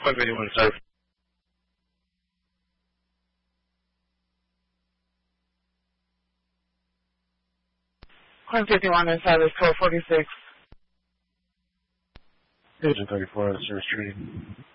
Point 51, sir. Point 51 in service, code 46. Agent 34 on service training.